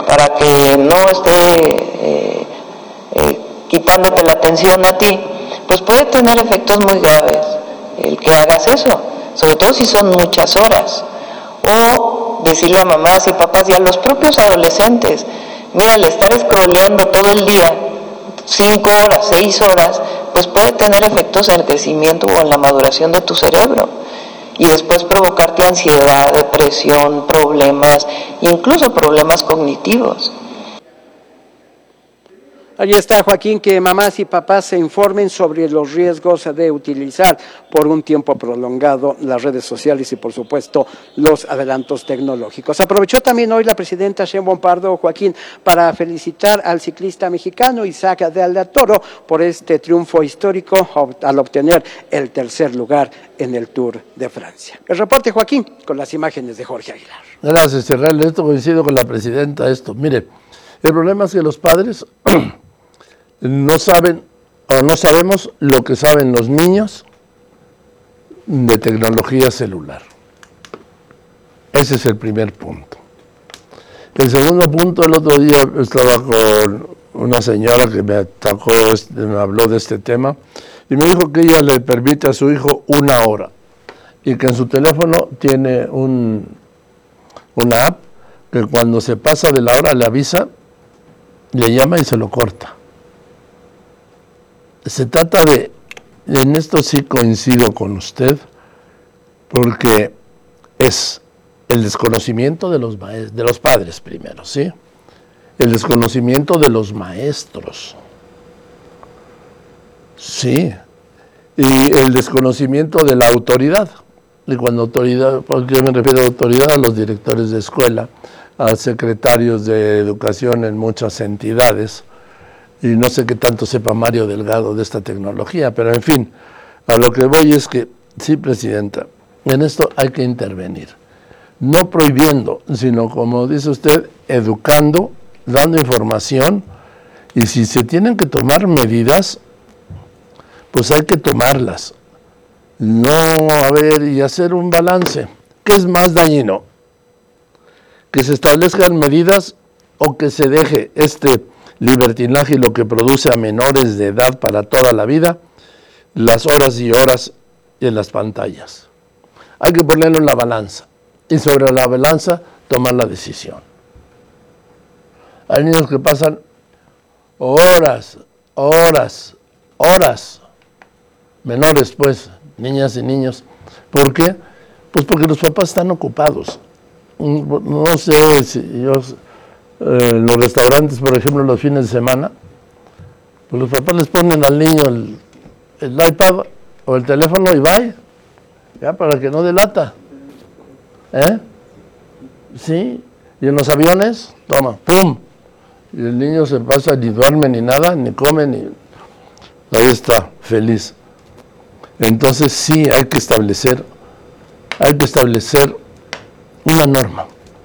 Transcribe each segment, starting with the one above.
para que no esté quitándote la atención a ti, pues puede tener efectos muy graves el que hagas eso, sobre todo si son muchas horas. O decirle a mamás y papás y a los propios adolescentes, mira, el estar scrolleando todo el día, 5 horas, 6 horas, pues puede tener efectos en el crecimiento o en la maduración de tu cerebro. Y después provocarte ansiedad, depresión, problemas, incluso problemas cognitivos. Ahí está, Joaquín, que mamás y papás se informen sobre los riesgos de utilizar por un tiempo prolongado las redes sociales y, por supuesto, los adelantos tecnológicos. Aprovechó también hoy la presidenta Sheinbaum Pardo, Joaquín, para felicitar al ciclista mexicano Isaac de la Toro por este triunfo histórico al obtener el tercer lugar en el Tour de Francia. El reporte, Joaquín, con las imágenes de Jorge Aguilar. Gracias, Israel. Esto coincido con la presidenta. Mire, el problema es que los padres no saben o no sabemos lo que saben los niños de tecnología celular. Ese es el primer punto. El segundo punto, el otro día estaba con una señora que me habló de este tema y me dijo que ella le permite a su hijo 1 hora y que en su teléfono tiene una app que cuando se pasa de la hora le avisa, le llama y se lo corta. Se trata en esto sí coincido con usted, porque es el desconocimiento de los padres primero, ¿sí? El desconocimiento de los maestros, sí, y el desconocimiento de la autoridad. Y cuando autoridad, porque yo me refiero a autoridad, a los directores de escuela, a secretarios de educación en muchas entidades, y no sé qué tanto sepa Mario Delgado de esta tecnología, pero en fin, a lo que voy es que, sí, presidenta, en esto hay que intervenir, no prohibiendo, sino como dice usted, educando, dando información, y si se tienen que tomar medidas, pues hay que tomarlas, no, y hacer un balance. ¿Qué es más dañino? ¿Que se establezcan medidas o que se deje libertinaje y lo que produce a menores de edad para toda la vida, las horas y horas en las pantallas? Hay que ponerlo en la balanza y sobre la balanza tomar la decisión. Hay niños que pasan horas, menores pues, niñas y niños. ¿Por qué? Pues porque los papás están ocupados. No sé si en los restaurantes, por ejemplo, los fines de semana, pues los papás les ponen al niño el iPad o el teléfono y bye, ya para que no delata. Sí, y en los aviones, toma, pum, y el niño se pasa, ni duerme ni nada, ni come, ahí está, feliz. Entonces sí hay que establecer una norma.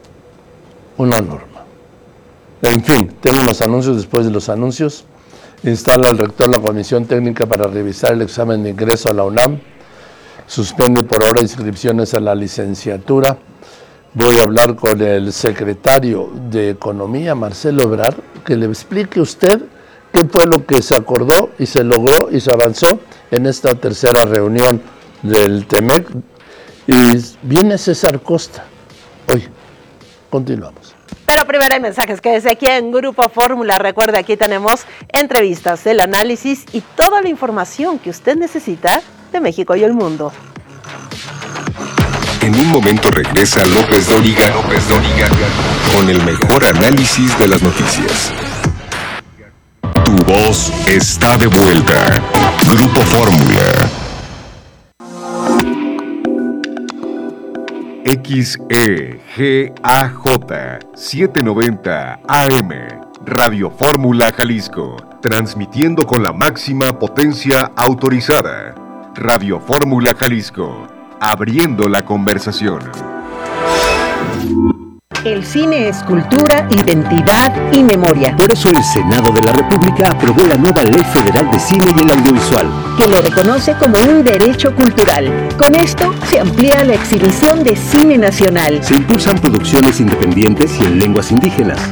En fin, tengo los anuncios. Después de los anuncios, instala al rector la comisión técnica para revisar el examen de ingreso a la UNAM, suspende por ahora inscripciones a la licenciatura. Voy a hablar con el secretario de Economía, Marcelo Ebrard, que le explique usted qué fue lo que se acordó y se logró y se avanzó en esta tercera reunión del TEMEC. Y viene César Costa. Hoy, continuamos. Pero primero hay mensajes que desde aquí en Grupo Fórmula. Recuerde, aquí tenemos entrevistas, el análisis y toda la información que usted necesita de México y el mundo. En un momento regresa López Dóriga con el mejor análisis de las noticias. Tu voz está de vuelta. Grupo Fórmula. XEGAJ 790 AM, Radio Fórmula Jalisco, transmitiendo con la máxima potencia autorizada. Radio Fórmula Jalisco, abriendo la conversación. El cine es cultura, identidad y memoria. Por eso el Senado de la República aprobó la nueva Ley Federal de Cine y el Audiovisual, que lo reconoce como un derecho cultural. Con esto se amplía la exhibición de cine nacional. Se impulsan producciones independientes y en lenguas indígenas.